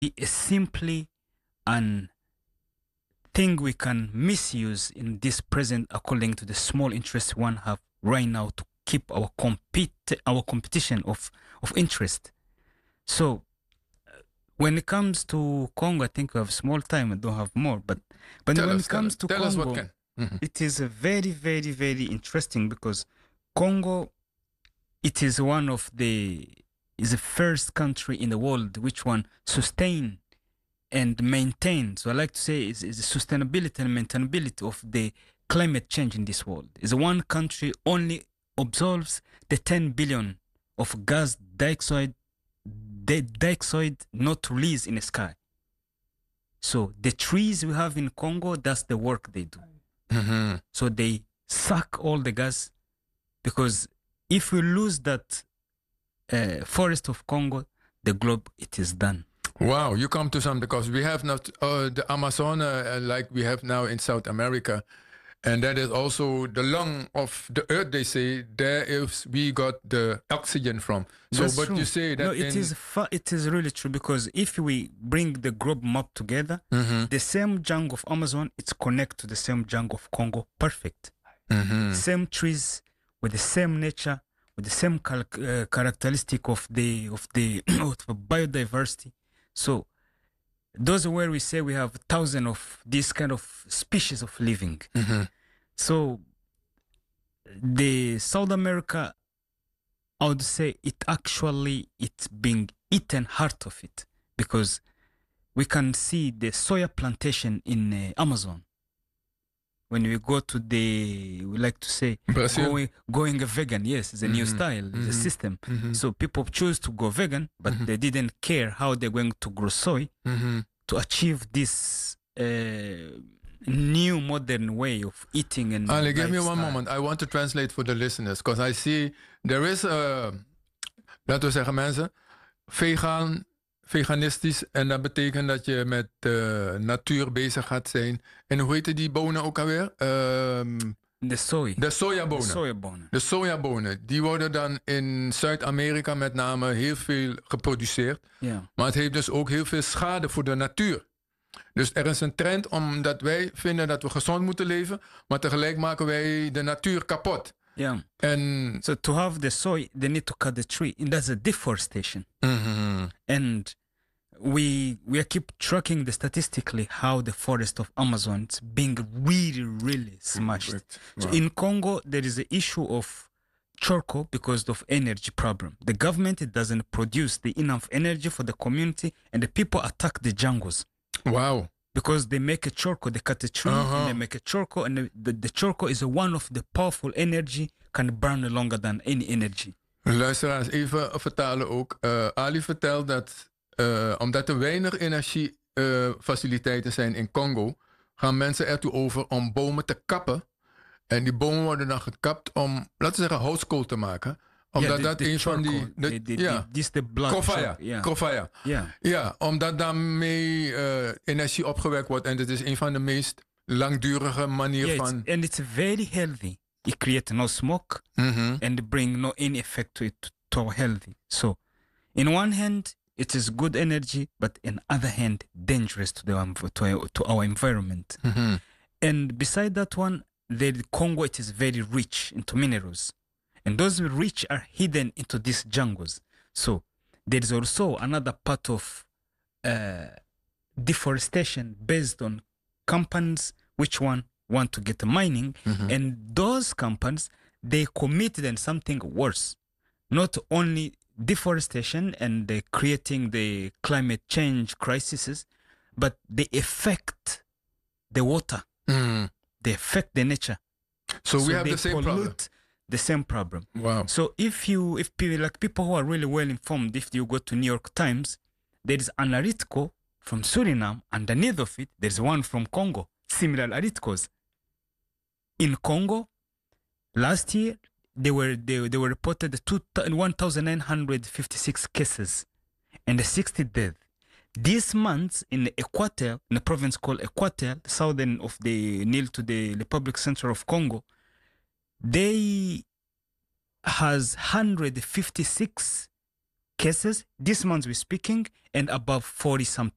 is simply an thing we can misuse in this present according to the small interest one have right now to keep our competition of interest. So when it comes to Congo, I think we have small time. I don't have more, but when it comes to tell us what Congo, can. Mhm. it is a very, very, very interesting because Congo, it is one of the is the first country in the world which one sustain and maintain. So I like to say is the sustainability and maintainability of the climate change in this world. Is one country only absorbs the 10 billion of gas dioxide not released in the sky. So the trees we have in Congo, that's the work they do. Mm-hmm. So they suck all the gas, because if we lose that forest of Congo, the globe, it is done. Wow, you come to some, because we have not the Amazon like we have now in South America. And that is also the lung of the earth, they say. There is we got the oxygen from. So, That's but true. you say that no, it is really true, because if we bring the globe map together, Mhm. the same jungle of Amazon, it's connect to the same jungle of Congo, perfect. Mhm. Same trees with the same nature, with the same characteristic of the of biodiversity. So those are where we say we have thousands of these kind of species of living. Mhm. So the South America, I would say it's being eaten heart of it, because we can see the soya plantation in Amazon. When we go to we like to say Brazil. going vegan. Yes, it's a new style, it's a system. So people choose to go vegan, but they didn't care how they're going to grow soy to achieve this new modern way of eating and Ali, give me one lifestyle. moment. I want to translate for the listeners, because I see there is laten we zeggen mensen, veganistisch. En dat betekent dat je met natuur bezig gaat zijn. En hoe heette die bonen ook alweer? De soy. De sojabonen. De sojabonen. De sojabonen. Die worden dan in Zuid-Amerika met name heel veel geproduceerd. Ja. Maar het heeft dus ook heel veel schade voor de natuur. Dus er is een trend omdat wij vinden dat we gezond moeten leven. Maar tegelijk maken wij de natuur kapot. Yeah. And so to have the soy, they need to cut the tree, and that's a deforestation. And we keep tracking statistically how the forest of Amazon is being really smashed. Right. So in Congo, there is an issue of charcoal because of energy problem. The government, it doesn't produce the enough energy for the community, and the people attack the jungles. Wow. Because they make a charcoal, they cut a tree and they make a charcoal, and the charcoal is one of the powerful energy, can burn longer than any energy. Luisteraars, even vertalen ook. Ali vertelt dat omdat er weinig energiefaciliteiten zijn in Congo, gaan mensen ertoe over om bomen te kappen. En die bomen worden dan gekapt om, laten we zeggen, houtskool te maken. Omdat dat een van die... Dit is de Krovaya. Yeah. Ja, omdat daarmee energie opgewekt wordt. En dit is een van de meest langdurige manieren van... And it's very healthy. It creates no smoke and bring no any effect to our healthy. So, in one hand, it is good energy, but in other hand, dangerous to our environment. And beside that one, the Congo, it is very rich into minerals. And those rich are hidden into these jungles. So there is also another part of deforestation based on companies which want to get mining. And those companies, they committed in something worse. Not only deforestation and creating the climate change crises, but they affect the water. They affect the nature. So we have the same problem. The same problem. Wow. So if people who are really well informed, if you go to New York Times, there is an article from Suriname. Underneath of it, there's one from Congo. Similar articles. In Congo, last year they were reported 1,956 cases and 60 deaths. This month in Equateur, in a province called Equateur, southern of the Nile to the Republic Central of Congo, they has 156 cases this month we're speaking, and above 40 something.